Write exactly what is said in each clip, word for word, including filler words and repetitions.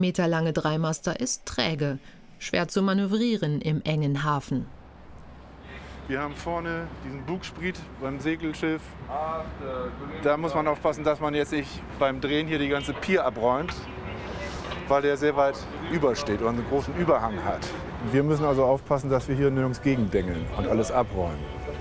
Meterlange Dreimaster ist träge, schwer zu manövrieren im engen Hafen. Wir haben vorne diesen Bugspriet beim Segelschiff. Da muss man aufpassen, dass man jetzt nicht beim Drehen hier die ganze Pier abräumt, weil der sehr weit übersteht und einen großen Überhang hat. Wir müssen also aufpassen, dass wir hier nirgends gegendengeln und alles abräumen.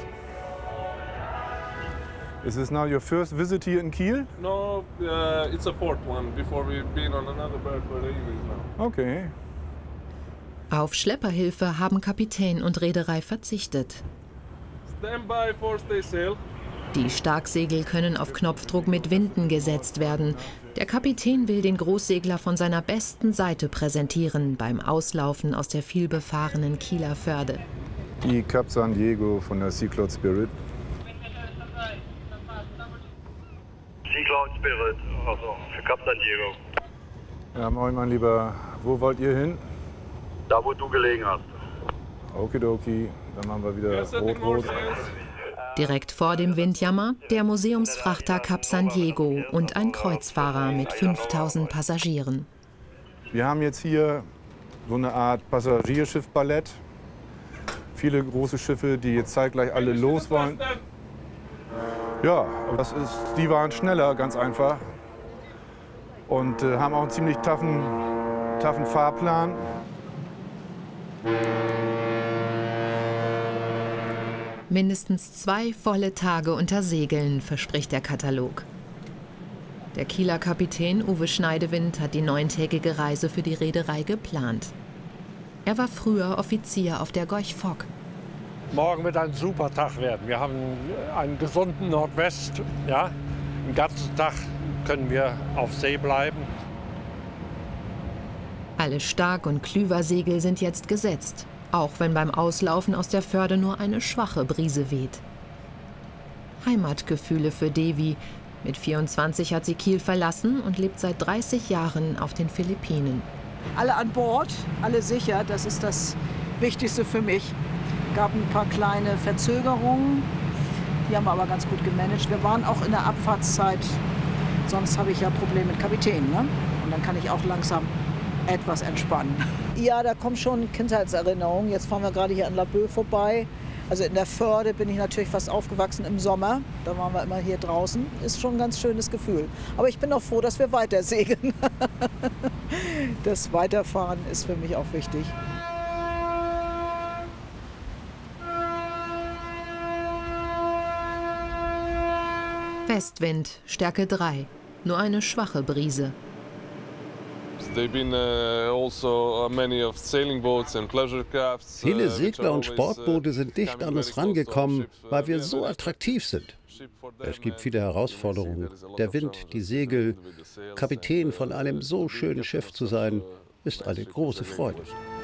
Is this now your first visit here in Kiel? No, uh, it's a fourth one. Before we've been on another berth where the eagle is now. Okay. Auf Schlepperhilfe haben Kapitän und Reederei verzichtet. Stand by for stay sail. Die Starksegel können auf Knopfdruck mit Winden gesetzt werden. Der Kapitän will den Großsegler von seiner besten Seite präsentieren beim Auslaufen aus der vielbefahrenen Kieler Förde. Die Cap San Diego von der Sea Cloud Spirit. Sea Cloud Spirit, also für Cap San Diego. Ja, moin mein Lieber, wo wollt ihr hin? Da, wo du gelegen hast. Okidoki, dann machen wir wieder rot-rot. Direkt vor dem Windjammer der Museumsfrachter Cap San Diego und ein Kreuzfahrer mit fünftausend Passagieren. Wir haben jetzt hier so eine Art Passagierschiff-Ballett. Viele große Schiffe, die jetzt zeitgleich alle los wollen. Ja, das ist, die waren schneller, ganz einfach. Und äh, haben auch einen ziemlich taffen, taffen Fahrplan. Mindestens zwei volle Tage unter Segeln, verspricht der Katalog. Der Kieler Kapitän Uwe Schneidewind hat die neuntägige Reise für die Reederei geplant. Er war früher Offizier auf der Gorch Fock. Morgen wird ein super Tag werden. Wir haben einen gesunden Nordwest. Ja? Den ganzen Tag können wir auf See bleiben. Alle Stark- und Klüversegel sind jetzt gesetzt, auch wenn beim Auslaufen aus der Förde nur eine schwache Brise weht. Heimatgefühle für Devi. Mit vierundzwanzig hat sie Kiel verlassen und lebt seit dreißig Jahren auf den Philippinen. Alle an Bord, alle sicher, das ist das Wichtigste für mich. Es gab ein paar kleine Verzögerungen, die haben wir aber ganz gut gemanagt. Wir waren auch in der Abfahrtszeit, sonst habe ich ja Probleme mit Kapitän, ne? Und dann kann ich auch langsam etwas entspannen. Ja, da kommen schon Kindheitserinnerungen. Jetzt fahren wir gerade hier an Laboe vorbei. Also in der Förde bin ich natürlich fast aufgewachsen im Sommer. Da waren wir immer hier draußen. Ist schon ein ganz schönes Gefühl. Aber ich bin auch froh, dass wir weiter segeln. Das Weiterfahren ist für mich auch wichtig. Westwind, Stärke drei. Nur eine schwache Brise. Viele Segler und Sportboote sind dicht an uns rangekommen, weil wir so attraktiv sind. Es gibt viele Herausforderungen. Der Wind, die Segel. Kapitän von einem so schönen Schiff zu sein, ist eine große Freude.